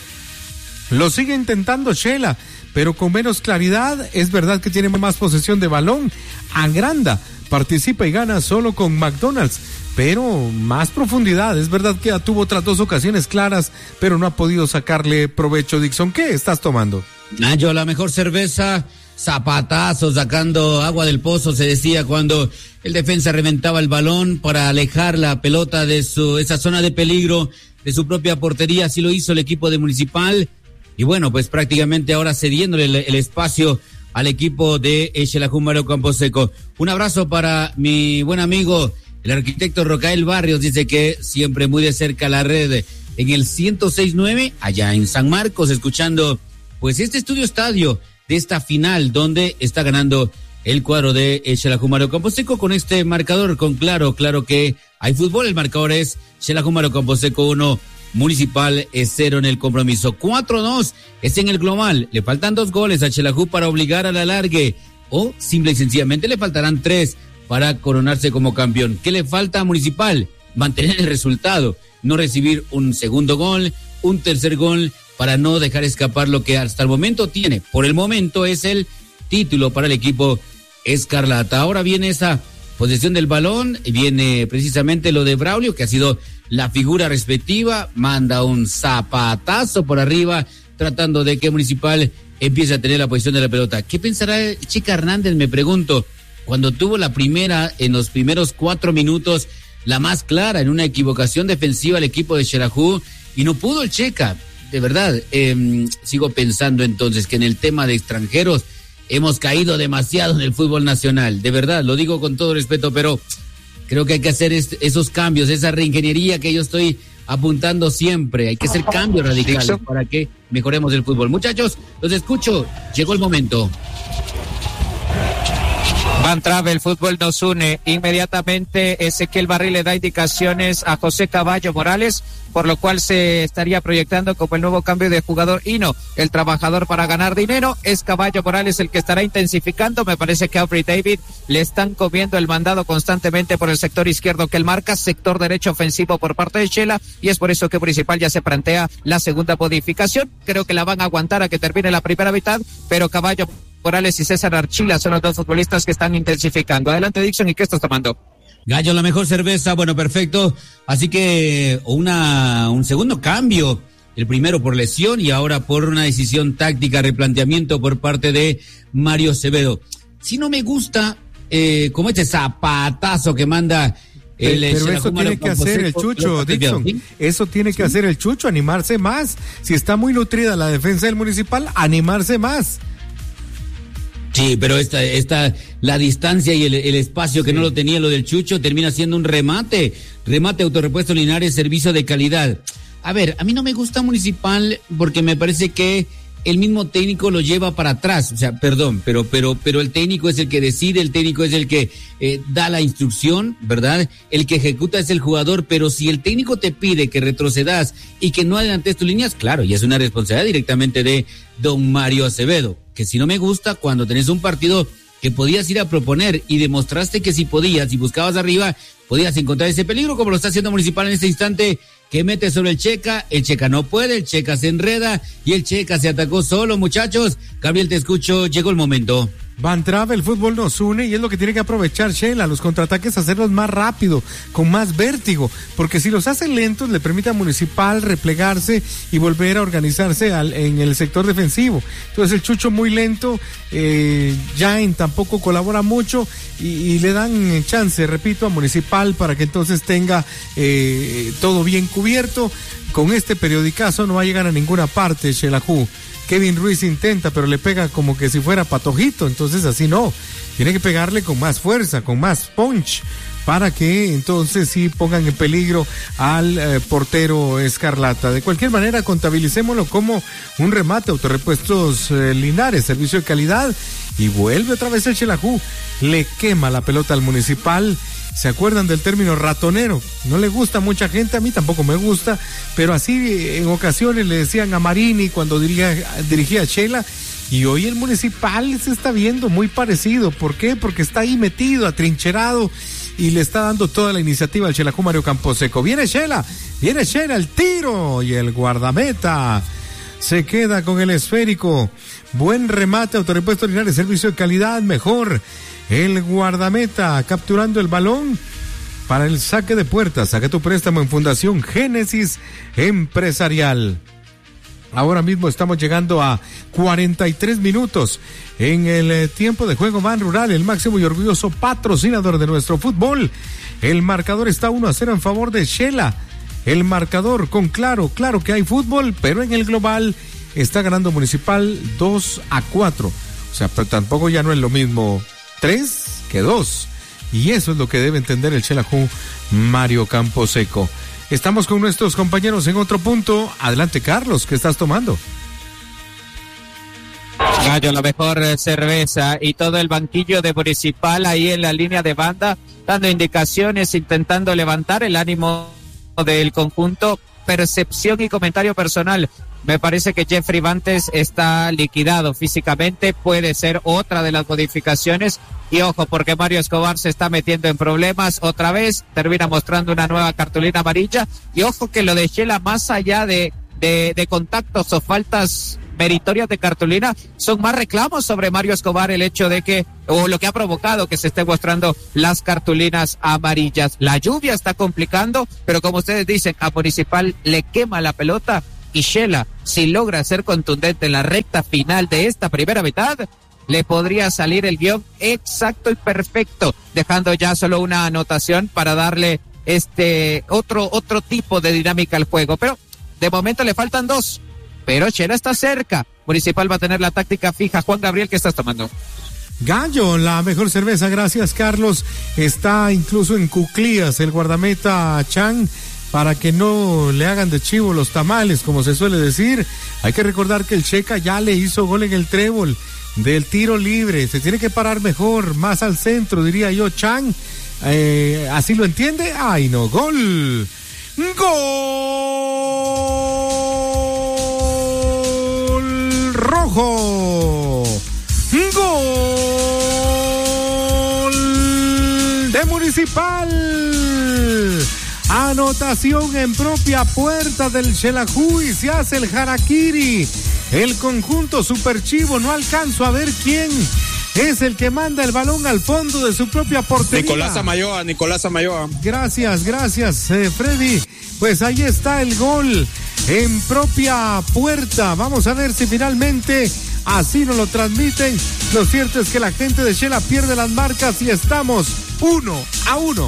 Lo sigue intentando Xela, pero con menos claridad. Es verdad que tiene más posesión de balón, agranda, participa y gana solo con McDonald's, pero más profundidad. Es verdad que ya tuvo otras dos ocasiones claras, pero no ha podido sacarle provecho. Dixon, ¿qué estás tomando? Nayo, la mejor cerveza, zapatazo, sacando agua del pozo, se decía cuando el defensa reventaba el balón para alejar la pelota de su esa zona de peligro, de su propia portería. Así lo hizo el equipo de Municipal, y bueno, pues prácticamente ahora cediéndole el, el espacio al equipo de Xelajú Mario Camposeco. Un abrazo para mi buen amigo, el arquitecto Rocael Barrios, dice que siempre muy de cerca la red en el ciento seis punto nueve, allá en San Marcos, escuchando pues este estudio estadio de esta final donde está ganando el cuadro de Xelajú Mario Camposeco con este marcador, con claro, claro que hay fútbol. El marcador es Xelajú Mario Camposeco uno, Municipal es cero en el compromiso. cuatro dos es en el global. Le faltan dos goles a Xelajú para obligar a la largue, o simple y sencillamente le faltarán tres para coronarse como campeón. ¿Qué le falta a Municipal? Mantener el resultado, no recibir un segundo gol, un tercer gol, para no dejar escapar lo que hasta el momento tiene. Por el momento es el título para el equipo Escarlata. Ahora viene esa posesión del balón, viene precisamente lo de Braulio, que ha sido la figura respectiva, manda un zapatazo por arriba, tratando de que Municipal empiece a tener la posición de la pelota. ¿Qué pensará Checa Hernández, me pregunto, cuando tuvo la primera, en los primeros cuatro minutos, la más clara, en una equivocación defensiva al equipo de Xelajú, y no pudo el Checa? De verdad, eh, sigo pensando entonces que en el tema de extranjeros hemos caído demasiado en el fútbol nacional, de verdad, lo digo con todo respeto, pero creo que hay que hacer est- esos cambios, esa reingeniería que yo estoy apuntando siempre, hay que hacer cambios radicales para que mejoremos el fútbol. Muchachos, los escucho, llegó el momento. Van Trave, el fútbol nos une. Inmediatamente Ezequiel Barril le da indicaciones a José Caballo Morales, por lo cual se estaría proyectando como el nuevo cambio de jugador y no el trabajador para ganar dinero. Es Caballo Morales el que estará intensificando. Me parece que a Aubrey David le están comiendo el mandado constantemente por el sector izquierdo que él marca, sector derecho ofensivo por parte de Shela, y es por eso que Municipal ya se plantea la segunda modificación. Creo que la van a aguantar a que termine la primera mitad, pero Caballo Morales y César Archila son los dos futbolistas que están intensificando. Adelante, Dixon, ¿y qué estás tomando? Gallo, la mejor cerveza, bueno, perfecto. Así que una un segundo cambio, el primero por lesión y ahora por una decisión táctica, replanteamiento por parte de Mario Acevedo. Si no me gusta, eh, como este zapatazo que manda el... Pero eso tiene que hacer el Chucho, Dixon. Eso tiene que hacer el Chucho, animarse más. Si está muy nutrida la defensa del Municipal, animarse más. Sí, pero esta, esta, la distancia y el, el espacio que sí. no lo tenía lo del Chucho termina siendo un remate, remate autorrepuesto Linares, servicio de calidad. A ver, a mí no me gusta Municipal porque me parece que el mismo técnico lo lleva para atrás, o sea, perdón, pero, pero, pero el técnico es el que decide, el técnico es el que eh, da la instrucción, ¿verdad? El que ejecuta es el jugador, pero si el técnico te pide que retrocedas y que no adelantes tus líneas, claro, y es una responsabilidad directamente de don Mario Acevedo, que si no me gusta, cuando tenés un partido que podías ir a proponer y demostraste que si podías y buscabas arriba, podías encontrar ese peligro, como lo está haciendo Municipal en este instante, que mete sobre el Checa, el Checa no puede, el Checa se enreda y el Checa se atacó solo, muchachos. Gabriel, te escucho, llegó el momento. Van Trave, el fútbol nos une y es lo que tiene que aprovechar Shela, los contraataques, hacerlos más rápido, con más vértigo, porque si los hace lentos le permite a Municipal replegarse y volver a organizarse al, en el sector defensivo. Entonces el Chucho muy lento, eh, Jain tampoco colabora mucho y, y le dan chance, repito, a Municipal para que entonces tenga eh, todo bien cubierto. Con este periodicazo no va a llegar a ninguna parte Xelajú. Kevin Ruiz intenta, pero le pega como que si fuera patojito, entonces así no. Tiene que pegarle con más fuerza, con más punch, para que entonces sí pongan en peligro al eh, portero Escarlata. De cualquier manera, contabilicémoslo como un remate, autorrepuestos eh, Linares, servicio de calidad, y vuelve otra vez el Xelajú. Le quema la pelota al Municipal. ¿Se acuerdan del término ratonero? No le gusta a mucha gente, a mí tampoco me gusta, pero así en ocasiones le decían a Marini cuando dirigía, dirigía a Shela, y hoy el Municipal se está viendo muy parecido. ¿Por qué? Porque está ahí metido, atrincherado, y le está dando toda la iniciativa al Xelajú Mario Camposeco. Viene Shela, viene Shela, el tiro, y el guardameta se queda con el esférico. Buen remate, autorrepuesto Linares, servicio de calidad, mejor. El guardameta capturando el balón para el saque de puerta. Saca tu préstamo en Fundación Génesis Empresarial. Ahora mismo estamos llegando a cuarenta y tres minutos en el eh, tiempo de juego. Ban Rural, el máximo y orgulloso patrocinador de nuestro fútbol. El marcador está uno a cero en favor de Shela. El marcador con claro, claro que hay fútbol, pero en el global está ganando Municipal dos a cuatro. O sea, pero tampoco ya no es lo mismo tres que dos. Y eso es lo que debe entender el Xelajú Mario Camposeco. Estamos con nuestros compañeros en otro punto. Adelante, Carlos, ¿qué estás tomando? Gallo, la mejor cerveza, y todo el banquillo de Municipal ahí en la línea de banda, dando indicaciones, intentando levantar el ánimo del conjunto. Percepción y comentario personal. Me parece que Jeffrey Bantes está liquidado físicamente, puede ser otra de las modificaciones. Y ojo, porque Mario Escobar se está metiendo en problemas otra vez, termina mostrando una nueva cartulina amarilla. Y ojo que lo de Shela, más allá de, de, de contactos o faltas meritorias de cartulina, son más reclamos sobre Mario Escobar, el hecho de que, o lo que ha provocado que se estén mostrando las cartulinas amarillas. La lluvia está complicando, pero como ustedes dicen, a Municipal le quema la pelota, y Shela, si logra ser contundente en la recta final de esta primera mitad, le podría salir el guión exacto y perfecto, dejando ya solo una anotación para darle este otro otro tipo de dinámica al juego. Pero de momento le faltan dos, pero Shela está cerca. Municipal va a tener la táctica fija. Juan Gabriel, ¿qué estás tomando? Gallo, la mejor cerveza, gracias Carlos. Está incluso en cuclillas el guardameta Chan, para que no le hagan de chivo los tamales, como se suele decir. Hay que recordar que el Checa ya le hizo gol en el trébol del tiro libre. Se tiene que parar mejor, más al centro, diría yo, Chan. Eh, ¿Así lo entiende? ¡Ay, no! ¡Gol! ¡Gol rojo! ¡Gol de Municipal! Anotación en propia puerta del Xelajú, se hace el harakiri. El conjunto superchivo, no alcanzo a ver quién es el que manda el balón al fondo de su propia portería. Nicolás Amayoa, Nicolás Amayoa. Gracias, gracias, eh, Freddy. Pues ahí está el gol en propia puerta. Vamos a ver si finalmente así nos lo transmiten. Lo cierto es que la gente de Shela pierde las marcas y estamos uno a uno.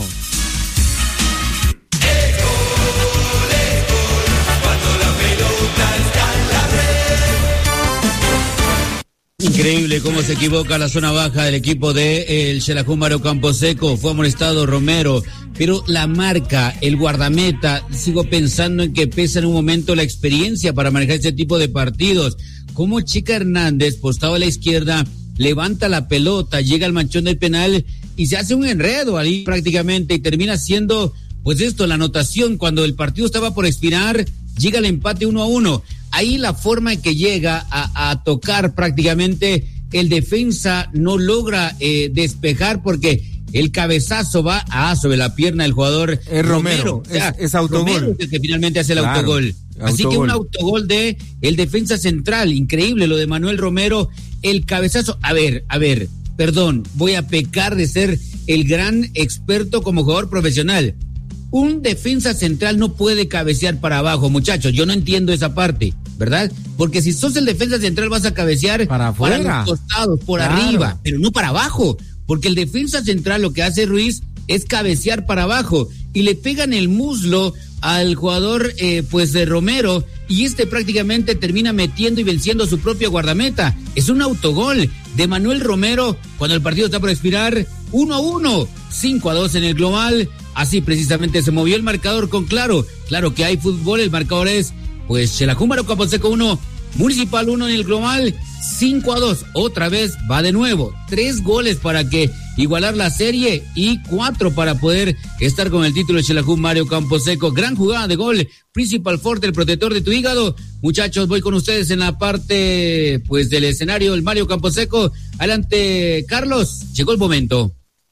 Increíble cómo se equivoca la zona baja del equipo de el Xelajú Mario Camposeco. Fue amonestado Romero, pero la marca, el guardameta, sigo pensando en que pesa en un momento la experiencia para manejar este tipo de partidos. Como Chica Hernández, postado a la izquierda, levanta la pelota, llega al manchón del penal y se hace un enredo ahí prácticamente y termina siendo, pues esto, la anotación. Cuando el partido estaba por expirar, llega el empate uno a uno. Ahí la forma en que llega a, a tocar prácticamente el defensa no logra eh, despejar porque el cabezazo va a sobre la pierna del jugador es Romero, Romero. O sea, es, es autogol. Romero es el que finalmente hace el claro, autogol. autogol. Así que un autogol de el defensa central, increíble lo de Manuel Romero, el cabezazo. A ver, a ver, perdón, voy a pecar de ser el gran experto como jugador profesional. Un defensa central no puede cabecear para abajo, muchachos. Yo no entiendo esa parte, ¿verdad? Porque si sos el defensa central vas a cabecear para afuera, para los costados, por claro, arriba, pero no para abajo. Porque el defensa central lo que hace Ruiz es cabecear para abajo y le pegan el muslo al jugador eh, pues de Romero y este prácticamente termina metiendo y venciendo a su propio guardameta. Es un autogol de Manuel Romero cuando el partido está por expirar. Uno a uno, cinco a dos en el global. Así precisamente se movió el marcador con claro, claro que hay fútbol, el marcador es pues Xelajú Mario Camposeco uno, Municipal uno en el global, cinco a dos, otra vez va de nuevo, tres goles para que igualar la serie y cuatro para poder estar con el título de Xelajú Mario Camposeco. Gran jugada de gol, Principal Forte, el protector de tu hígado. Muchachos, voy con ustedes en la parte pues del escenario, el Mario Camposeco. Adelante, Carlos, llegó el momento.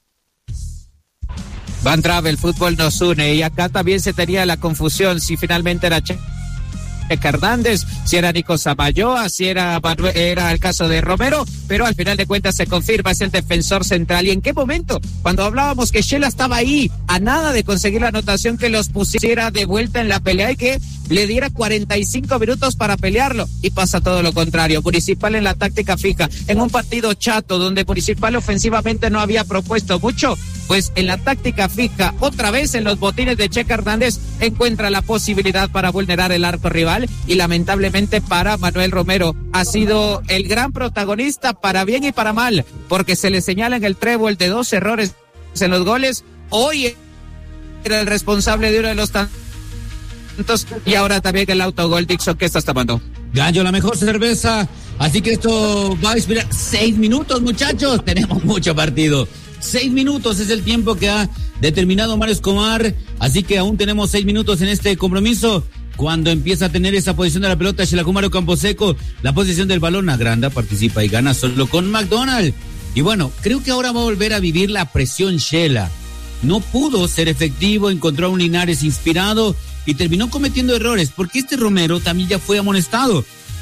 Van Travel, el fútbol nos une, y acá también se tenía la confusión si finalmente era Checa Hernández, si era Nico Samayoa, si era, era el caso de Romero, pero al final de cuentas se confirma, es el defensor central. ¿Y en qué momento? Cuando hablábamos que Shela estaba ahí, a nada de conseguir la anotación, que los pusiera de vuelta en la pelea y que le diera cuarenta y cinco minutos para pelearlo, y pasa todo lo contrario. Municipal en la táctica fija, en un partido chato donde Municipal ofensivamente no había propuesto mucho, pues en la táctica fija, otra vez en los botines de Checa Hernández, encuentra la posibilidad para vulnerar el arco rival, y lamentablemente para Manuel Romero ha sido el gran protagonista para bien y para mal, porque se le señala en el trébol de dos errores en los goles. Hoy era el responsable de uno de los tantos y ahora también el autogol. Dixon, ¿qué estás tomando? Gallo, la mejor cerveza, así que esto va a esperar seis minutos, muchachos, tenemos mucho partido. Seis minutos es el tiempo que ha determinado Mario Escobar, así que aún tenemos seis minutos en este compromiso. Cuando empieza a tener esa posición de la pelota, Xelajú Mario Camposeco, la posición del balón, agranda, participa y gana solo con McDonald. Y bueno, creo que ahora va a volver a vivir la presión Shela. No pudo ser efectivo, encontró a un Linares inspirado y terminó cometiendo errores, porque este Romero también ya fue amonestado.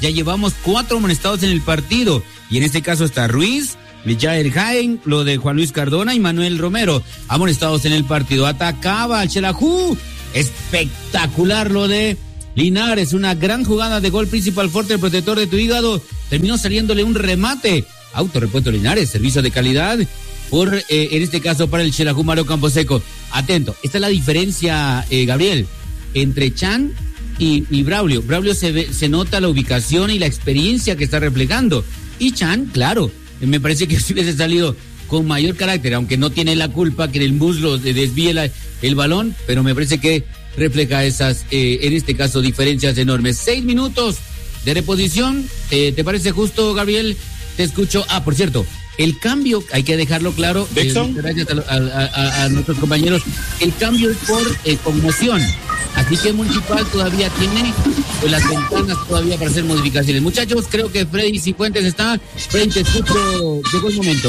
ya llevamos cuatro amonestados en el partido. Y en este caso está Ruiz, Jair Jaén, lo de Juan Luis Cardona y Manuel Romero, amonestados en el partido. Atacaba al Xelajú. Espectacular lo de Linares, una gran jugada de gol principal fuerte, el protector de tu hígado. Terminó saliéndole un remate. Autorepuesto Linares, servicio de calidad. Por, eh, en este caso, para el Xelajú Mario Camposeco. Atento, esta es la diferencia, eh, Gabriel, entre Chan y, y Braulio. Braulio se, ve, se nota la ubicación y la experiencia que está reflejando. Y Chan, claro, me parece que si hubiese salido con mayor carácter, aunque no tiene la culpa que el muslo desvíe la, el balón, pero me parece que refleja esas, eh, en este caso, diferencias enormes. Seis minutos de reposición, eh, ¿te parece justo, Gabriel? Te escucho. Ah, por cierto, el cambio, hay que dejarlo claro, eh, gracias a, a, a, a nuestros compañeros, el cambio es por eh, conmoción, así que Municipal todavía tiene pues, las ventanas todavía para hacer modificaciones. Muchachos, creo que Freddy Cifuentes está. Freddy, te escucho, llegó el momento.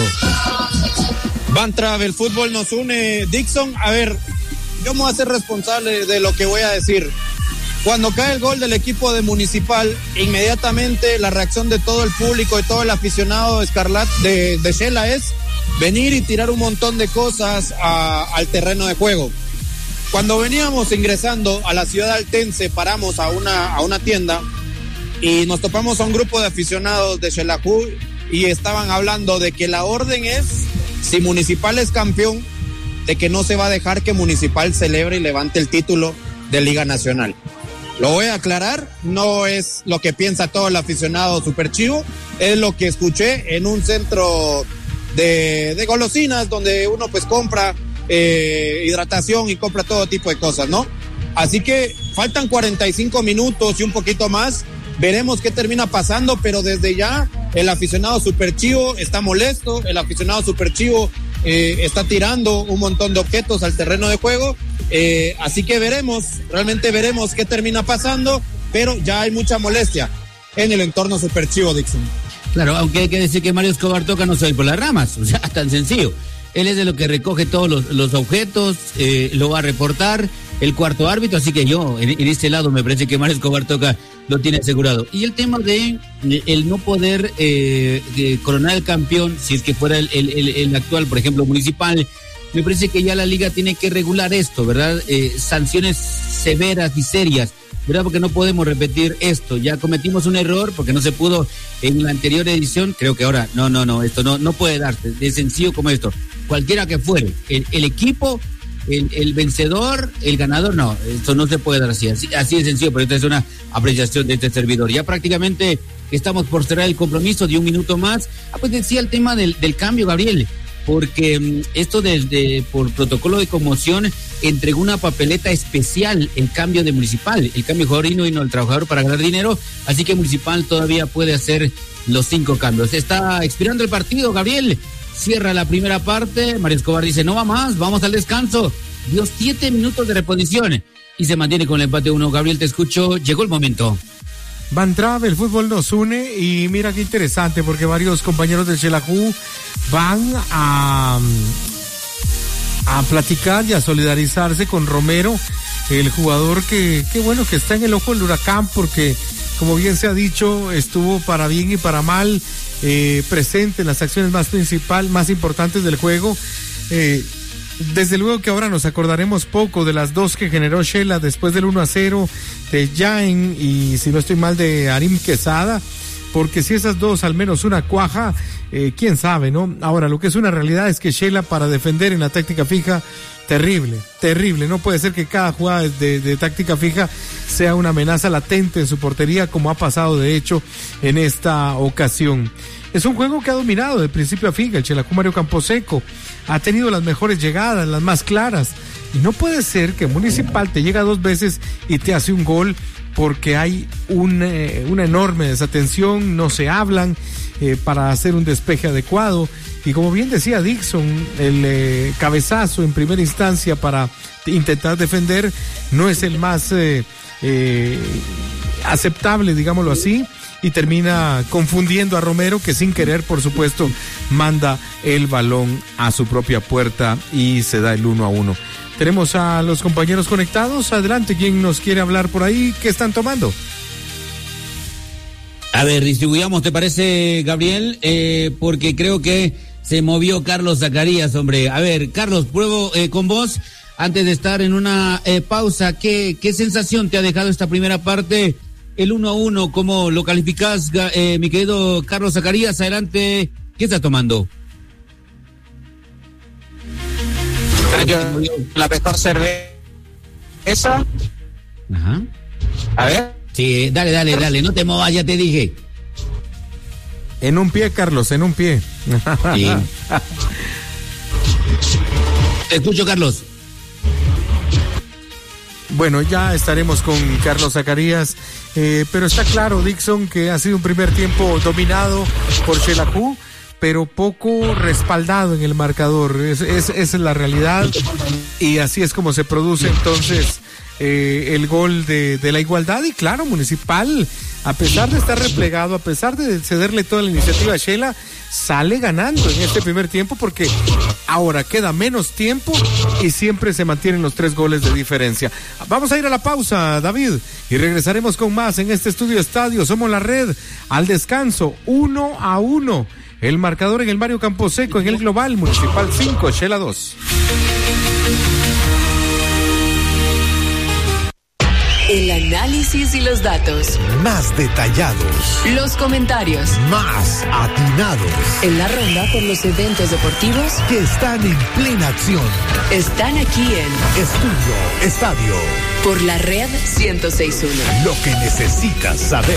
Van Travel, fútbol nos une. Dixon, a ver, yo me voy a hacer responsable de lo que voy a decir. Cuando cae el gol del equipo de Municipal, inmediatamente la reacción de todo el público y todo el aficionado escarlat de, de Shela es venir y tirar un montón de cosas a, al terreno de juego. Cuando veníamos ingresando a la ciudad altense, paramos a una, a una tienda y nos topamos a un grupo de aficionados de Xelajú y estaban hablando de que la orden es, si Municipal es campeón, de que no se va a dejar que Municipal celebre y levante el título de Liga Nacional. Lo voy a aclarar, no es lo que piensa todo el aficionado superchivo, es lo que escuché en un centro de, de golosinas donde uno pues compra eh, hidratación y compra todo tipo de cosas, ¿no? Así que faltan cuarenta y cinco minutos y un poquito más, veremos qué termina pasando, pero desde ya el aficionado superchivo está molesto, el aficionado superchivo eh, está tirando un montón de objetos al terreno de juego. Eh, así que veremos, realmente veremos qué termina pasando, pero ya hay mucha molestia en el entorno superchivo, Dixon. Claro, aunque hay que decir que Mario Escobar Toca no soy por las ramas, o sea, tan sencillo. Él es de lo que recoge todos los, los objetos, eh, lo va a reportar el cuarto árbitro, así que yo, en, en este lado, me parece que Mario Escobar Toca lo tiene asegurado. Y el tema de, de el no poder eh, de coronar el campeón, si es que fuera el, el, el, el actual, por ejemplo, Municipal, me parece que ya la liga tiene que regular esto, ¿verdad? Eh, sanciones severas y serias, ¿verdad? Porque no podemos repetir esto. Ya cometimos un error porque no se pudo en la anterior edición. Creo que ahora, no, no, no, esto no, no puede darse. De sencillo como esto. Cualquiera que fuere, el, el equipo, el, el vencedor, el ganador, no, esto no se puede dar así. Así, así de sencillo, pero esta es una apreciación de este servidor. Ya prácticamente estamos por cerrar el compromiso de un minuto más. Ah, pues decía el tema del, del cambio, Gabriel. Porque esto desde por protocolo de conmoción entregó una papeleta especial el cambio de Municipal, el cambio jugador y no el trabajador para ganar dinero, así que Municipal todavía puede hacer los cinco cambios. Está expirando el partido, Gabriel, cierra la primera parte, Mario Escobar dice no va más, vamos al descanso, dio siete minutos de reposición y se mantiene con el empate uno. Gabriel, te escucho, llegó el momento. Van Travel, el fútbol nos une y mira qué interesante porque varios compañeros del Xelajú van a, a platicar y a solidarizarse con Romero, el jugador que, que bueno, que está en el ojo del huracán porque, como bien se ha dicho, estuvo para bien y para mal eh, presente en las acciones más principales, más importantes del juego. Eh, Desde luego que ahora nos acordaremos poco de las dos que generó Shela después del uno a cero de Jaén y, si no estoy mal, de Arim Quesada, porque si esas dos al menos una cuaja, eh, quién sabe, ¿no? Ahora, lo que es una realidad es que Shela, para defender en la táctica fija, terrible, terrible, no puede ser que cada jugada de, de táctica fija sea una amenaza latente en su portería, como ha pasado de hecho en esta ocasión. Es un juego que ha dominado de principio a fin el Xelajú Mario Camposeco, ha tenido las mejores llegadas, las más claras, y no puede ser que Municipal te llega dos veces y te hace un gol porque hay un, eh, una enorme desatención, no se hablan eh, para hacer un despeje adecuado, y como bien decía Dixon, el eh, cabezazo en primera instancia para intentar defender no es el más eh, eh, aceptable, digámoslo así, y termina confundiendo a Romero, que sin querer, por supuesto, manda el balón a su propia puerta y se da el uno a uno. Tenemos a los compañeros conectados. Adelante, ¿quién nos quiere hablar por ahí? ¿Qué están tomando? A ver, distribuyamos, ¿te parece, Gabriel? Eh, porque creo que se movió Carlos Zacarías, hombre. A ver, Carlos, pruebo eh, con vos, antes de estar en una eh, pausa, ¿qué, ¿qué sensación te ha dejado esta primera parte? El uno a uno, ¿cómo lo calificás, eh, mi querido Carlos Zacarías? Adelante, ¿qué estás tomando? La mejor cerveza. Ajá. A ver. Sí, dale, dale, dale, no te movas, ya te dije. En un pie, Carlos, en un pie. Sí. Te escucho, Carlos. Bueno, ya estaremos con Carlos Zacarías, eh, pero está claro, Dixon, que ha sido un primer tiempo dominado por Xelajú, pero poco respaldado en el marcador. Es, es, esa es la realidad, y así es como se produce entonces eh, el gol de, de la igualdad. Y claro, Municipal, a pesar de estar replegado, a pesar de cederle toda la iniciativa a Xela, sale ganando en este primer tiempo, porque ahora queda menos tiempo y siempre se mantienen los tres goles de diferencia. Vamos a ir a la pausa, David, y regresaremos con más en este Estudio Estadio. Somos la red, al descanso, uno a uno. El marcador en el Mario Camposeco, en el global, Municipal cinco, Xela dos. El análisis y los datos. Más detallados. Los comentarios. Más atinados. En la ronda por los eventos deportivos que están en plena acción. Están aquí en Estudio Estadio. Por la red ciento seis punto uno. Lo que necesitas saber.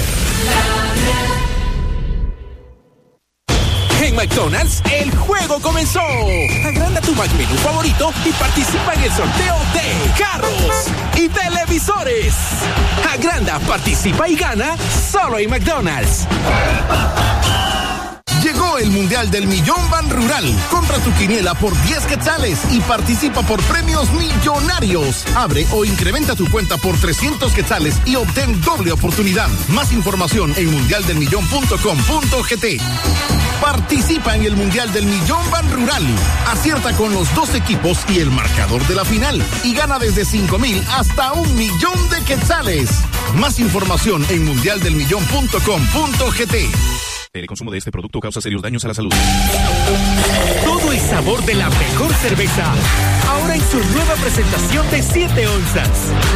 En McDonald's, el juego comenzó. Agranda tu McMenú favorito y participa en el sorteo de carros y televisores. Agranda, participa y gana solo en McDonald's. Llegó el Mundial del Millón Ban Rural. Compra tu quiniela por diez quetzales y participa por premios millonarios. Abre o incrementa tu cuenta por trescientos quetzales y obtén doble oportunidad. Más información en mundial del millón punto com punto gt. Participa en el Mundial del Millón Ban Rural. Acierta con los dos equipos y el marcador de la final. Y gana desde cinco mil hasta un millón de quetzales. Más información en mundial del millón punto com punto gt. El consumo de este producto causa serios daños a la salud. Todo el sabor de la mejor cerveza, ahora en su nueva presentación de siete onzas.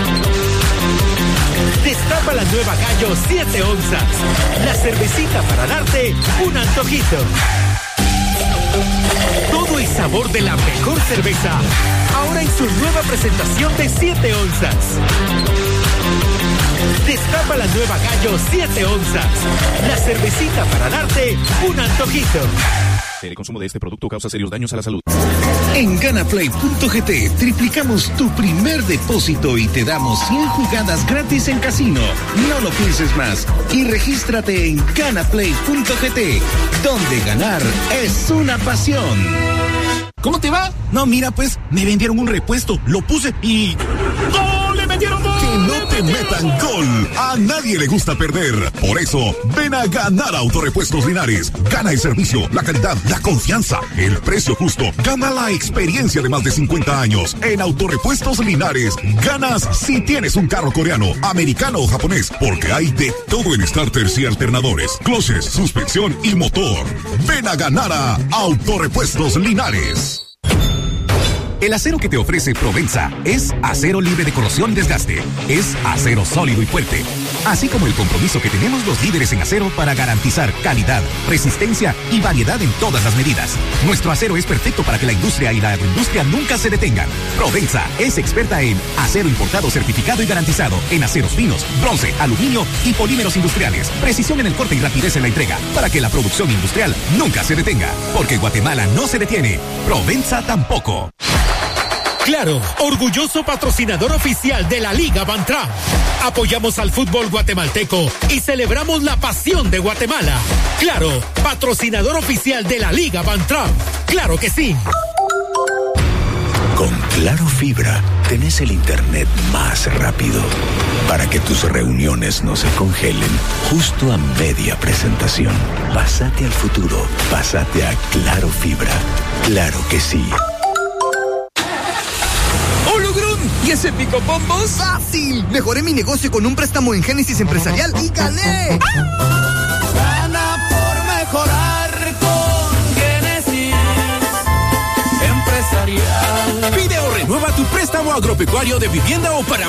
Destapa la nueva Gallo siete onzas, la cervecita para darte un antojito. Todo el sabor de la mejor cerveza, ahora en su nueva presentación de siete onzas. Destapa la nueva Gallo siete onzas, la cervecita para darte un antojito. El consumo de este producto causa serios daños a la salud. En Ganaplay punto gt triplicamos tu primer depósito y te damos cien jugadas gratis en casino. No lo pienses más y regístrate en Ganaplay punto gt, donde ganar es una pasión. ¿Cómo te va? No, mira, pues, me vendieron un repuesto, lo puse y... ¡Gol! ¡Le metieron gol! Que no te metan gol. A nadie le gusta perder. Por eso, ven a ganar a Autorepuestos Linares. Gana el servicio, la calidad, la confianza, el precio justo. Gana la experiencia de más de cincuenta años. En Autorepuestos Linares, ganas si tienes un carro coreano, americano o japonés, porque hay de todo en starters y alternadores, cloches, suspensión y motor. Ven a ganar a Autorepuestos Linares. El acero que te ofrece Provenza es acero libre de corrosión y desgaste. Es acero sólido y fuerte. Así como el compromiso que tenemos los líderes en acero para garantizar calidad, resistencia y variedad en todas las medidas. Nuestro acero es perfecto para que la industria y la agroindustria nunca se detengan. Provenza es experta en acero importado certificado y garantizado, en aceros finos, bronce, aluminio y polímeros industriales. Precisión en el corte y rapidez en la entrega para que la producción industrial nunca se detenga. Porque Guatemala no se detiene. Provenza tampoco. Claro, orgulloso patrocinador oficial de la Liga Bantra. Apoyamos al fútbol guatemalteco y celebramos la pasión de Guatemala. Claro, patrocinador oficial de la Liga Bantra. Claro que sí. Con Claro Fibra tenés el internet más rápido para que tus reuniones no se congelen justo a media presentación. Pásate al futuro, pásate a Claro Fibra. Claro que sí. ¿Y ese picopompos? ¡Fácil! Mejoré mi negocio con un préstamo en Génesis Empresarial y gané. ¡Ah! préstamo agropecuario de vivienda o para